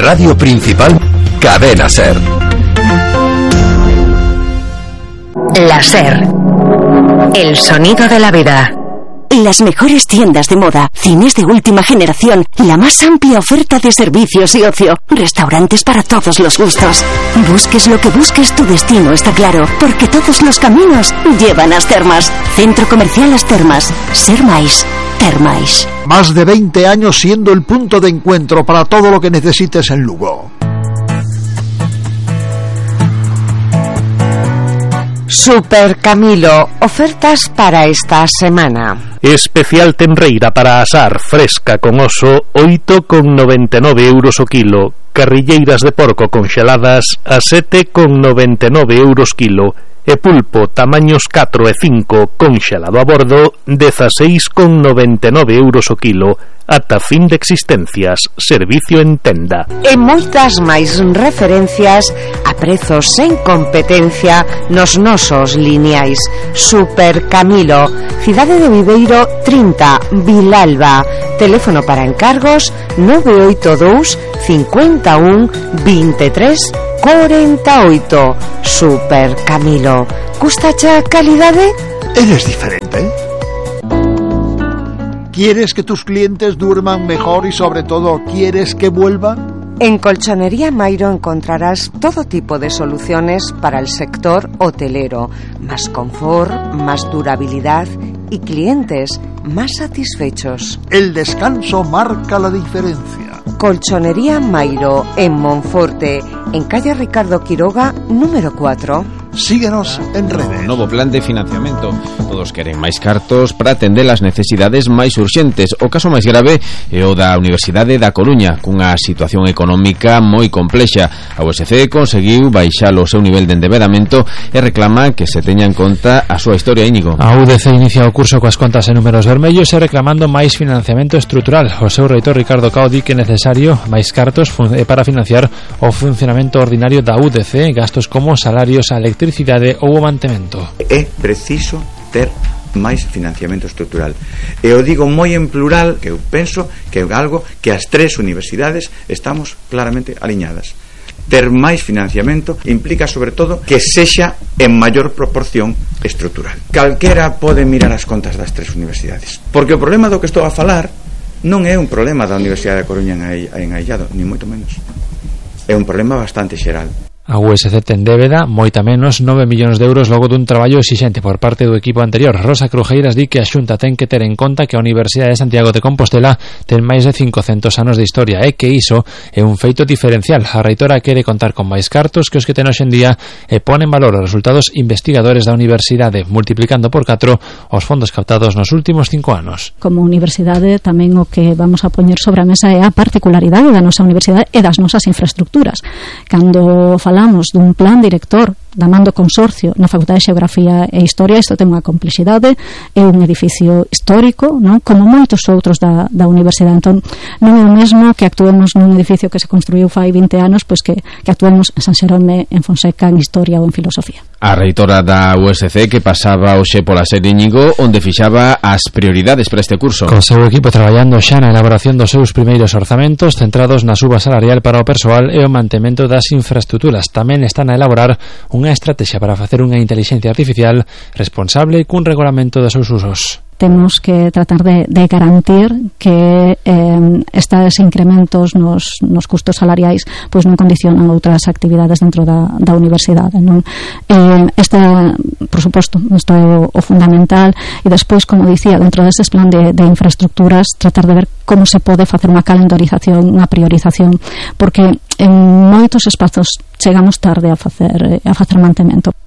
Radio Principal, Cadena SER. La SER, el sonido de la vida. Las mejores tiendas de moda, cines de última generación, la más amplia oferta de servicios y ocio, restaurantes para todos los gustos. Busques lo que busques, tu destino está claro, porque todos los caminos llevan a As Termas. Centro Comercial As Termas. Ser máis, ter máis. Más de 20 años siendo el punto de encuentro para todo lo que necesites en Lugo. Super Camilo, ofertas para esta semana. Especial tenreira para asar fresca con oso, 8,99 euros o kilo. Carrilleiras de porco congeladas a 7,99 euros kilo. E pulpo tamaños 4 e 5 congelado a bordo, 16,99 euros o kilo. Ata fin de existencias, servicio en tenda. E moitas máis referencias a prezos sen competencia nos nosos lineais. Super Camilo, Cidade de Viveiro 30, Vilalba. Teléfono para encargos 982 51 23 48. Super Camilo. Gustacha calidade? Eres diferente. ¿Quieres que tus clientes duerman mejor y sobre todo quieres que vuelvan? En Colchonería Mairo encontrarás todo tipo de soluciones para el sector hotelero. Más confort, más durabilidad y clientes más satisfechos. El descanso marca la diferencia. Colchonería Mairo en Monforte, en calle Ricardo Quiroga, número 4. Síguenos en redes. Novo plan de financiamento. Todos queren máis cartos para atender as necesidades máis urxentes. O caso máis grave é o da Universidade da Coruña, cunha situación económica moi complexa. A USC conseguiu baixar o seu nivel de endeudamento e reclama que se teña en conta a súa historia, Íñigo. A UDC inicia o curso coas contas en números vermellos e reclamando máis financiamento estrutural. O seu reitor Ricardo Cao di que é necesario máis cartos para financiar o funcionamento ordinario da UDC, gastos como salarios a electricidade ou o mantemento. É preciso ter máis financiamento estrutural. E o digo moi en plural, que eu penso que é algo que as tres universidades estamos claramente aliñadas. Ter máis financiamento implica sobre todo que sexa en maior proporción estrutural. Calquera pode mirar as contas das tres universidades, porque o problema do que estou a falar non é un problema da Universidade da Coruña en Aillado, ni moito menos. É un problema bastante xeral. A USC ten débeda moita menos 9 millóns de euros logo dun traballo exixente por parte do equipo anterior. Rosa Crujeiras di que a Xunta ten que ter en conta que a Universidade de Santiago de Compostela ten máis de 500 anos de historia e que iso é un feito diferencial. A reitora quere contar con máis cartos que os que ten hoxe en día e pone en valor os resultados investigadores da Universidade, multiplicando por 4 os fondos captados nos últimos 5 anos. Como universidade tamén o que vamos a poñer sobre a mesa é a particularidade da nosa universidade e das nosas infraestructuras. Cando falamos dun plan director da man do consorcio na Facultade de Xeografía e Historia, isto ten unha complexidade, é un edificio histórico, non? Como moitos outros da universidade. Entón, non é o mesmo que actuemos nun edificio que se construiu fai 20 anos, pois que actuemos en San Xerome, en Fonseca, en Historia ou en Filosofía. A reitora da USC que pasaba hoxe pola SER, Íñigo, onde fixaba as prioridades para este curso. Co seu equipo traballando xa na elaboración dos seus primeiros orzamentos centrados na suba salarial para o persoal e o mantemento das infraestructuras. Tamén están a elaborar unha estrategia para facer unha intelixencia artificial responsable cun regulamento dos seus usos. Temos que tratar de garantir que estes incrementos nos custos salariais pois non condicionan outras actividades dentro da universidade, non? Por suposto, isto é o fundamental, e despois, como dicía, dentro destes plan de infraestructuras, tratar de ver como se pode facer unha calendarización, unha priorización, porque en moitos espazos chegamos tarde a facer mantemento.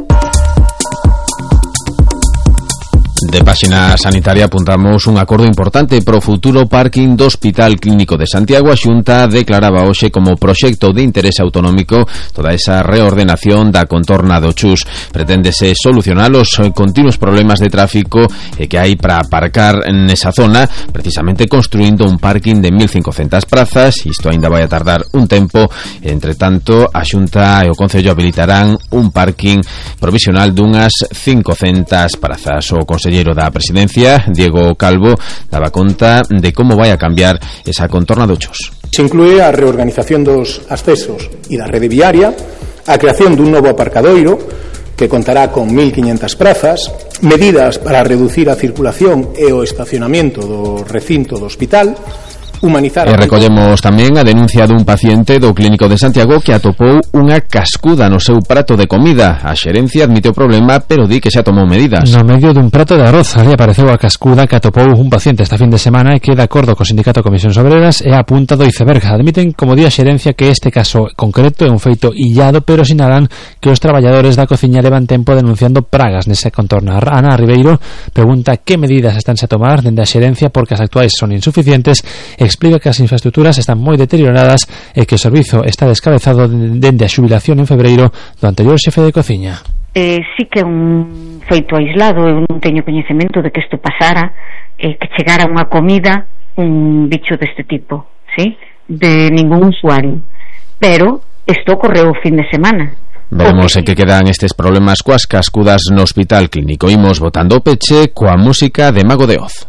De páxina sanitaria apuntamos un acordo importante pro futuro parking do Hospital Clínico de Santiago. A Xunta declaraba hoxe como proxecto de interese autonómico toda esa reordenación da contorna do Chus. Preténdese solucionar os continuos problemas de tráfico que hai para aparcar nesa zona, precisamente construindo un parking de 1.500 prazas. Isto aínda vai a tardar un tempo. Entre tanto, a Xunta e o Concello habilitarán un parking provisional dunhas 500 prazas. O conselleiro conselleiro da Presidencia, Diego Calvo, daba conta de como vai a cambiar esa contorna do Chos. Se inclúe a reorganización dos accesos e da rede viaria, a creación dun novo aparcadoiro que contará con 1.500 prazas, medidas para reducir a circulación e o estacionamento do recinto do hospital, humanizar... E recollemos tamén a denuncia dun paciente do Clínico de Santiago que atopou unha cascuda no seu prato de comida. A xerencia admite o problema, pero di que xa tomou medidas. No medio dun prato de arroz ali apareceu a cascuda que atopou un paciente esta fin de semana e que, de acordo co Sindicato Comisións Obreras, é a punta do iceberg. Admiten, como di a xerencia, que este caso concreto é un feito illado, pero sinalan que os traballadores da cociña levan tempo denunciando pragas nese contorno. Ana Ribeiro pregunta que medidas estánse a tomar dende a xerencia porque as actuais son insuficientes. Explica que as infraestructuras están moi deterioradas e que o servizo está descabezado dende a xubilación en febreiro do anterior xefe de cociña. Sí que é un feito aislado, eu non teño coñecemento de que isto pasara, que chegara unha comida un bicho deste tipo, ¿sí? De ningún usuario, pero isto ocorreu o fin de semana. Veremos en que quedan estes problemas coas cascudas no Hospital Clínico. Imos botando o peche coa música de Mago de Oz.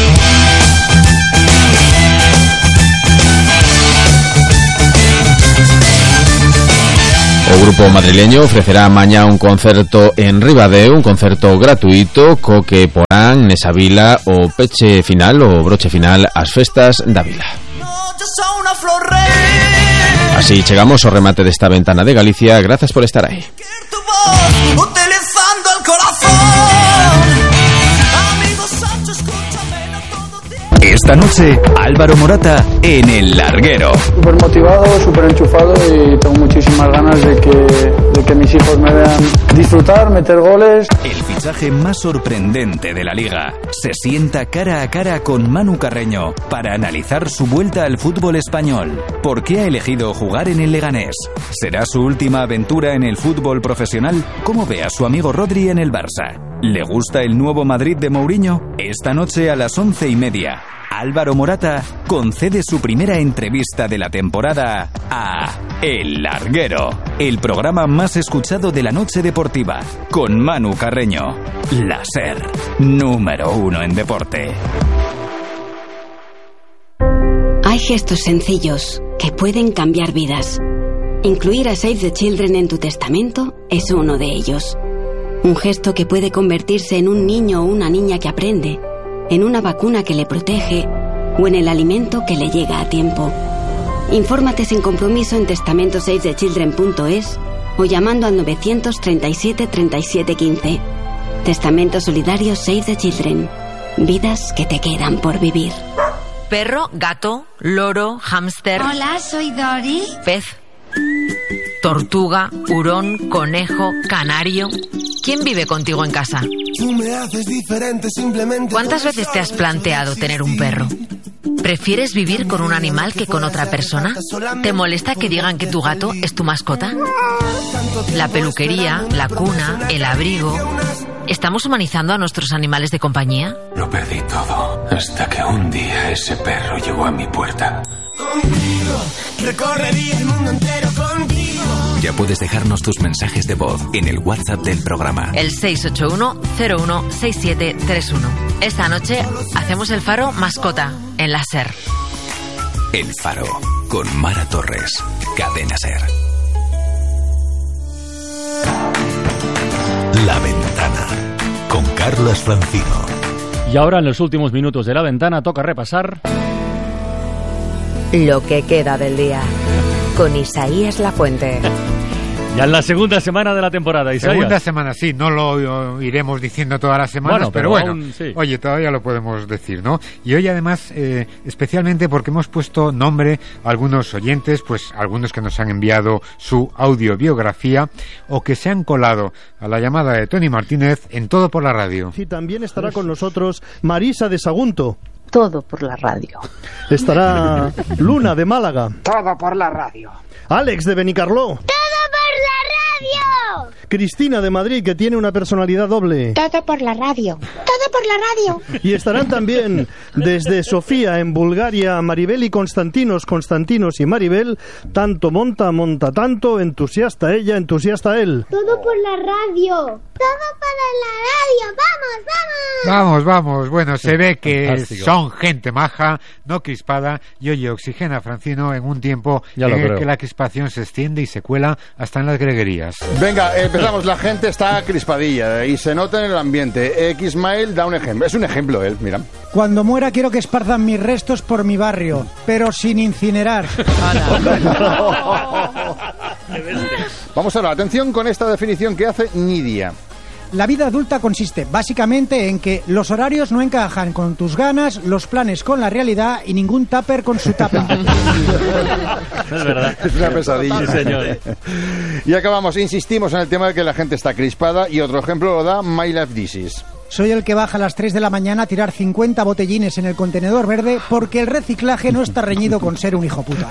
O grupo madrileño ofrecerá mañá un concerto en Ribadeo, un concerto gratuito co que porán nesa vila o peche final, o broche final ás festas da vila. Así chegamos ao remate desta ventana de Galicia. Gracias por estar aí. Esta noche, Álvaro Morata en El Larguero. Súper motivado, súper enchufado y tengo muchísimas ganas de que mis hijos me vean disfrutar, meter goles. El fichaje más sorprendente de la Liga se sienta cara a cara con Manu Carreño para analizar su vuelta al fútbol español. ¿Por qué ha elegido jugar en el Leganés? ¿Será su última aventura en el fútbol profesional? ¿Cómo ve a su amigo Rodri en el Barça? ¿Le gusta el nuevo Madrid de Mourinho? Esta noche a las 11:30, Álvaro Morata concede su primera entrevista de la temporada a El Larguero, el programa más escuchado de la noche deportiva, con Manu Carreño. La SER, número 1 en deporte. Hay gestos sencillos que pueden cambiar vidas. Incluir a Save the Children en tu testamento es uno de ellos. Un gesto que puede convertirse en un niño o una niña que aprende, en una vacuna que le protege o en el alimento que le llega a tiempo. Infórmate sin compromiso en testamentosavethechildren.es o llamando al 937 37 15. Testamento solidario Save the Children. Vidas que te quedan por vivir. Perro, gato, loro, hámster. Hola, soy Dori. Pez, tortuga, hurón, conejo, canario. ¿Quién vive contigo en casa? ¿Cuántas veces te has planteado tener un perro? ¿Prefieres vivir con un animal que con otra persona? ¿Te molesta que digan que tu gato es tu mascota? La peluquería, la cuna, el abrigo... ¿Estamos humanizando a nuestros animales de compañía? Lo perdí todo hasta que un día ese perro llegó a mi puerta. Recorrería el mundo entero contigo. Ya puedes dejarnos tus mensajes de voz en el WhatsApp del programa. El 681-016731. Esta noche hacemos el Faro mascota en la SER. El Faro con Mara Torres. Cadena SER. La Ventana con Carlos Francino. Y ahora en los últimos minutos de La Ventana toca repasar lo que queda del día con Isaías Lafuente. Ya en la segunda semana de la temporada, Isaías. Segunda semana, sí, no lo iremos diciendo todas las semanas, pero bueno, aún, sí. Oye, todavía lo podemos decir, ¿no? Y hoy además, especialmente porque hemos puesto nombre a algunos oyentes, pues algunos que nos han enviado su audiobiografía o que se han colado a la llamada de Tony Martínez en Todo por la Radio. Sí, también estará con nosotros Marisa de Sagunto. Todo por la radio. Estará Luna de Málaga. Todo por la radio. Alex de Benicarló. ¡Todo por la radio! Cristina de Madrid, que tiene una personalidad doble. Todo por la radio. Todo por la radio. Y estarán también desde Sofía, en Bulgaria, Maribel y Constantinos y Maribel. Tanto monta tanto, entusiasta ella, entusiasta él. Todo por la radio. Todo para la radio. ¡Vamos, vamos! Vamos, vamos. Bueno, se ve que Fantástico. son gente maja, no crispada, y oye, oxigena a Francino en un tiempo Ya en lo el creo. que la crispación se extiende y se cuela hasta en las greguerías. Venga, empezamos. La gente está crispadilla y se nota en el ambiente. Xmail da un ejemplo. Es un ejemplo él, mira. Cuando muera quiero que esparzan mis restos por mi barrio, pero sin incinerar. Vamos ahora, atención con esta definición que hace Nidia. La vida adulta consiste básicamente en que los horarios no encajan con tus ganas, los planes con la realidad y ningún tupper con su tapa. Es verdad. Es una pesadilla. Sí, señor. Y acabamos, insistimos en el tema de que la gente está crispada y otro ejemplo lo da My Life Disease. Soy el que baja a las 3 de la mañana a tirar 50 botellines en el contenedor verde porque el reciclaje no está reñido con ser un hijo puta.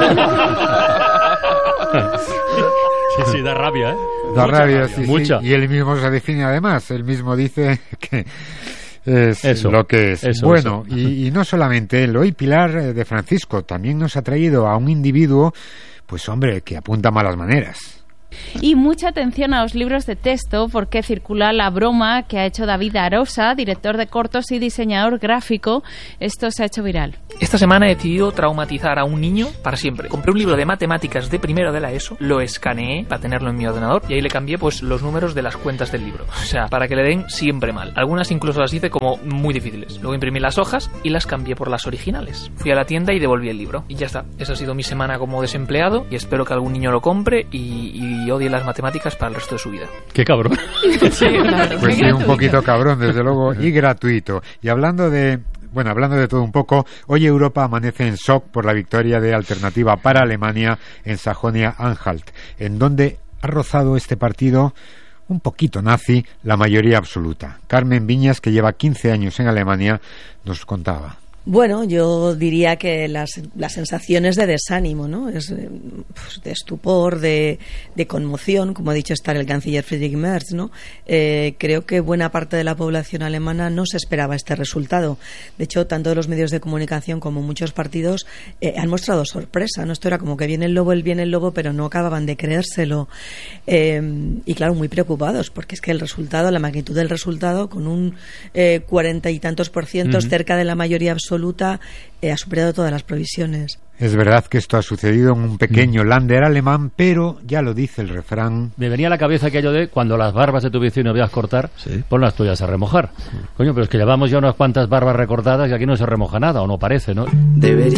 Sí, da rabia, ¿eh? Da rabia, sí, mucha. sí. Y él mismo se define además, él mismo dice que es Eso, lo que es. eso, Bueno, eso. Y no solamente él, hoy Pilar de Francisco también nos ha traído a un individuo, pues hombre, que apunta malas maneras. Y mucha atención a los libros de texto porque circula la broma que ha hecho David Arosa, director de cortos y diseñador gráfico. Esto se ha hecho viral. Esta semana he decidido traumatizar a un niño para siempre. Compré un libro de matemáticas de primero de la ESO, lo escaneé para tenerlo en mi ordenador y ahí le cambié pues los números de las cuentas del libro. O sea, para que le den siempre mal. Algunas incluso las hice como muy difíciles. Luego imprimí las hojas y las cambié por las originales. Fui a la tienda y devolví el libro. Y ya está. Esa ha sido mi semana como desempleado y espero que algún niño lo compre y odie las matemáticas para el resto de su vida. Qué cabrón. Sí, claro, Pues sí, gratuito. un poquito cabrón, desde luego, y gratuito. Y hablando de todo un poco, hoy Europa amanece en shock por la victoria de Alternativa para Alemania en Sajonia-Anhalt, en donde ha rozado este partido un poquito nazi la mayoría absoluta. Carmen Viñas, que lleva 15 años en Alemania, nos contaba. Bueno, yo diría que las sensaciones de desánimo, ¿no? Es pues, de estupor, de conmoción, como ha dicho estar el canciller Friedrich Merz, ¿no? Creo que buena parte de la población alemana no se esperaba este resultado. De hecho, tanto de los medios de comunicación como muchos partidos han mostrado sorpresa, ¿no? Esto era como que viene el lobo, pero no acababan de creérselo. Y claro, muy preocupados, porque es que el resultado, la magnitud del resultado, con un 40 y tantos %, cerca de la mayoría absoluta, ha superado todas las previsiones. Es verdad que esto ha sucedido en un pequeño Länder alemán, pero ya lo dice el refrán. Me venía a la cabeza aquello de cuando las barbas de tu vecino veas cortar, pon las tuyas a remojar. Coño, pero es que llevamos ya unas cuantas barbas recortadas y aquí no se remoja nada, o no parece, ¿no? Debería